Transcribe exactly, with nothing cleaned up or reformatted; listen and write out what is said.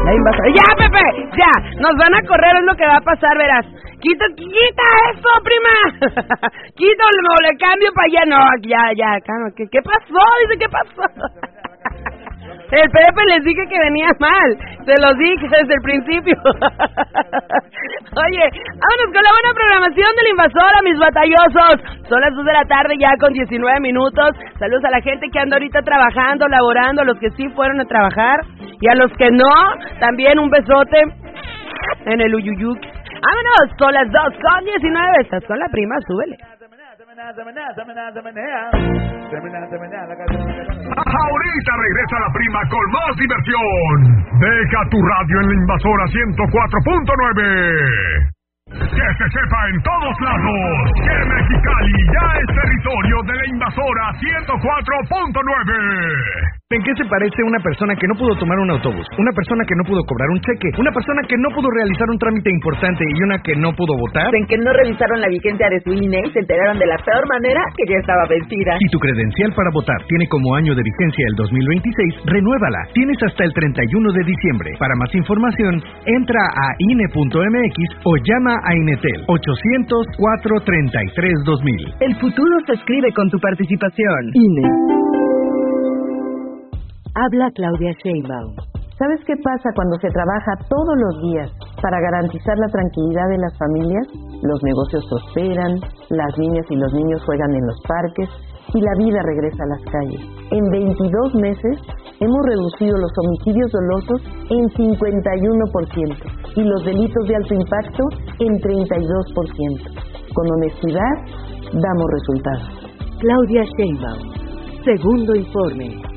La invasora. ¡Ya, Pepe! ¡Ya! Nos van a correr, es lo que va a pasar, verás. ¡Quita, quita eso, prima! ¡Quita o le cambio para allá! No, ya, ya, calma. ¿Qué, ¿Qué pasó? Dice, ¿qué pasó? El Pepe les dije que venía mal. Se los dije desde el principio. Oye, vámonos con la buena programación de la invasora, mis batallosos. Son las dos de la tarde ya con diecinueve minutos. Saludos a la gente que anda ahorita trabajando, laborando, a los que sí fueron a trabajar. Y a los que no, también un besote en el Uyuyuki. Vámonos, son las dos con diecinueve. Estás con la prima, súbele. Ahorita regresa la prima con más diversión. Deja tu radio en la invasora ciento cuatro punto nueve. Que se sepa en todos lados que Mexicali ya es territorio de la invasora ciento cuatro punto nueve. ¿En qué se parece una persona que no pudo tomar un autobús? Una persona que no pudo cobrar un cheque, una persona que no pudo realizar un trámite importante y una que no pudo votar. En que no revisaron la vigencia de su I N E y se enteraron de la peor manera que ya estaba vencida. Si tu credencial para votar tiene como año de vigencia el dos mil veintiséis, renuévala. Tienes hasta el treinta y uno de diciembre. Para más información, entra a I N E punto M X o llama a Inetel ochocientos, cuatro treinta y tres, dos mil. El futuro se escribe con tu participación. I N E. Habla Claudia Sheinbaum. ¿Sabes qué pasa cuando se trabaja todos los días para garantizar la tranquilidad de las familias? Los negocios prosperan, las niñas y los niños juegan en los parques y la vida regresa a las calles. En veintidós meses hemos reducido los homicidios dolosos en cincuenta y uno por ciento y los delitos de alto impacto en treinta y dos por ciento. Con honestidad, damos resultados. Claudia Sheinbaum. Segundo informe.